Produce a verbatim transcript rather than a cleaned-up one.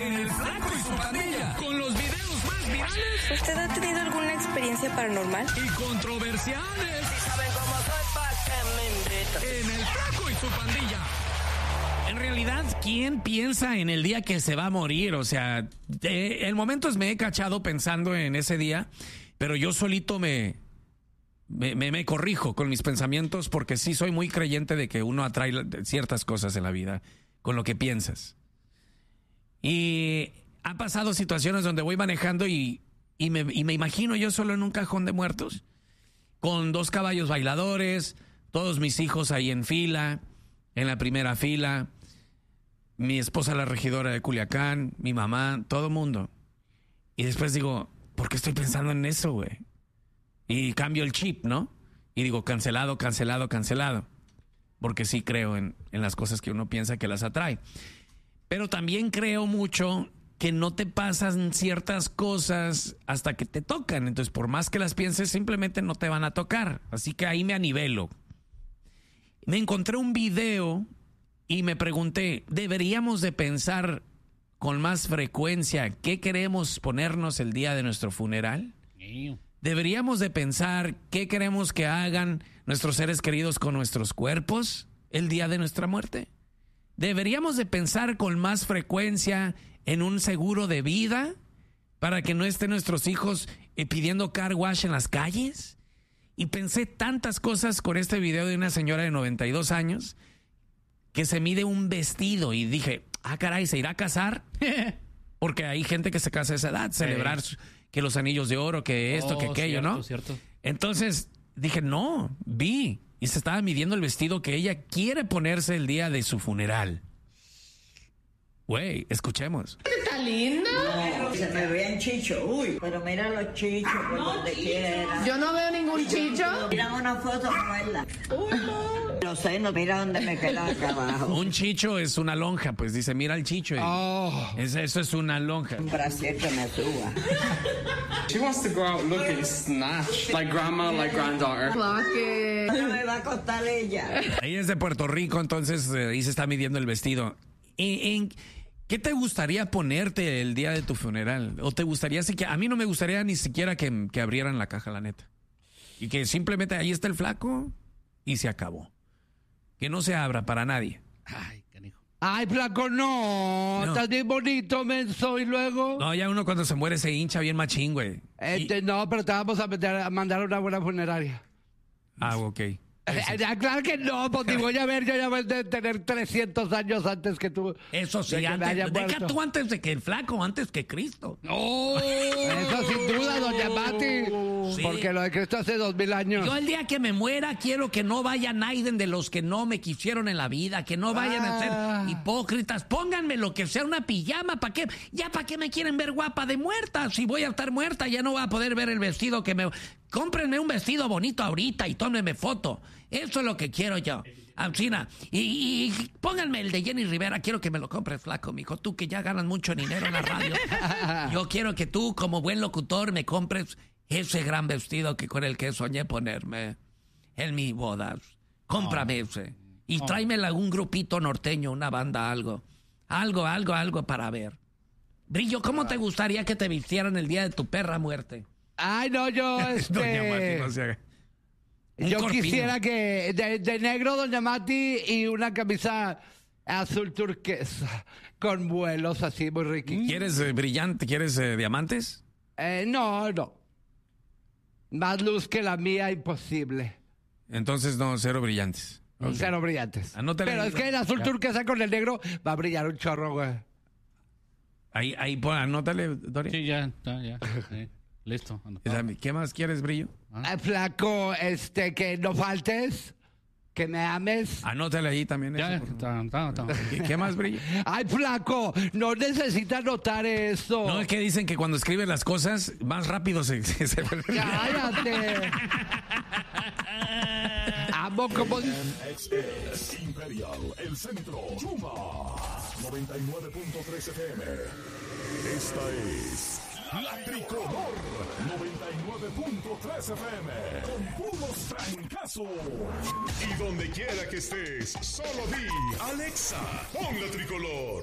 en El Flaco y su Pandilla, con los videos más virales. ¿Usted ha tenido alguna experiencia paranormal? Y controversiales. Si saben cómo soy, pa' que me invitan. En El Flaco y su Pandilla. En realidad, ¿quién piensa en el día que se va a morir? O sea, de, en momentos me he cachado pensando en ese día, pero yo solito me, me, me, me corrijo con mis pensamientos porque sí soy muy creyente de que uno atrae ciertas cosas en la vida con lo que piensas. Y han pasado situaciones donde voy manejando y, y, me, y me imagino yo solo en un cajón de muertos, con dos caballos bailadores, todos mis hijos ahí en fila, en la primera fila, mi esposa la regidora de Culiacán, mi mamá, todo mundo. Y después digo, ¿por qué estoy pensando en eso, güey? Y cambio el chip, ¿no? Y digo, cancelado, cancelado, cancelado. Porque sí creo en, en las cosas que uno piensa que las atrae. Pero también creo mucho que no te pasan ciertas cosas hasta que te tocan. Entonces, por más que las pienses, simplemente no te van a tocar. Así que ahí me anivelo. Me encontré un video y me pregunté, ¿deberíamos de pensar con más frecuencia qué queremos ponernos el día de nuestro funeral? ¿Deberíamos de pensar qué queremos que hagan nuestros seres queridos con nuestros cuerpos el día de nuestra muerte? ¿Deberíamos de pensar con más frecuencia en un seguro de vida para que no estén nuestros hijos eh, pidiendo car wash en las calles? Y pensé tantas cosas con este video de una señora de noventa y dos años que se mide un vestido y dije, ah, caray, ¿se irá a casar? Porque hay gente que se casa a esa edad, celebrar sí. que los anillos de oro, que esto, oh, que aquello, cierto, ¿no? Cierto. Entonces dije, no, vi y se estaba midiendo el vestido que ella quiere ponerse el día de su funeral. Güey, escuchemos. ¿Está linda? No, se me vean chichos, uy, pero mira los chichos por no, donde chicho. quiera. Yo no veo ningún chicho. Mira una foto como ella. Uy, no. Los senos, mira dónde me quedan acá abajo. Un chicho es una lonja, pues dice, mira el chicho. Oh. Es, eso es una lonja. Un brasier que me suba. She wants to go out looking snatched, like grandma, like granddaughter. No me va a costar ella. Ella es de Puerto Rico, entonces eh, ahí se está midiendo el vestido. ¿En, en, ¿Qué te gustaría ponerte el día de tu funeral? ¿O te gustaría, a mí no me gustaría ni siquiera que, que abrieran la caja, la neta. Y que simplemente ahí está el flaco y se acabó. Que no se abra para nadie. Ay, canijo. Ay, flaco, no. no. Estás bien bonito, menso, y luego... No, ya uno cuando se muere se hincha bien machín, güey. Este, y... No, pero te vamos a, meter, a mandar una buena funeraria. Ah, ok. Eh, claro que no, porque voy a ver, yo ya voy a tener trescientos años antes que tú. Eso sí, antes, deja tú antes de que el flaco, antes que Cristo. ¡Oh! Eso sin duda, doña Mati. Sí. Porque lo de Cristo hace dos mil años. Yo el día que me muera quiero que no vaya nadie de los que no me quisieron en la vida, que no vayan ah. a ser hipócritas. Pónganme lo que sea una pijama, ¿para qué? Ya para qué me quieren ver guapa de muerta. Si voy a estar muerta ya no voy a poder ver el vestido que me... Cómprenme un vestido bonito ahorita y tómenme foto. Eso es lo que quiero yo. Alcina. Y, y, y pónganme el de Jenny Rivera. Quiero que me lo compres, flaco, mijo. Tú que ya ganas mucho dinero en la radio. Yo quiero que tú, como buen locutor, me compres ese gran vestido que con el que soñé ponerme en mi boda. Cómprame oh. ese. Y oh. tráemela un grupito norteño, una banda, algo. Algo, algo, algo para ver. Brillo, ¿cómo te gustaría que te vistieran el día de tu perra muerte? Ay, no, yo, este... Doña Mati, no se haga. Yo corpino. quisiera que... De, de negro, doña Mati, y una camisa azul turquesa, con vuelos así muy riquitos. ¿Quieres eh, brillante? ¿Quieres eh, diamantes? Eh, no, no. Más luz que la mía, imposible. Entonces, no, cero brillantes. Okay. Cero brillantes. Anótale. Pero es que el azul ya. turquesa con el negro va a brillar un chorro, güey. Ahí, ahí, pon, anótale, Doria. Sí, ya, ya, ya. Sí. Listo. ¿Qué más quieres, Brillo? ¿Ah? Flaco, este, que no faltes, que me ames. Anótale ahí también. Ya, eso, está, está, está. ¿Qué, ¿Qué más, Brillo? Ay, flaco, no necesitas anotar eso. No, es que dicen que cuando escriben las cosas, más rápido se... se, se... ¡Cállate! Amo como... Imperial, el centro, Chuma, noventa y nueve punto tres F M. Esta es... La Tricolor, noventa y nueve punto tres F M, con puros francazos. Y donde quiera que estés, solo di, Alexa, pon La Tricolor.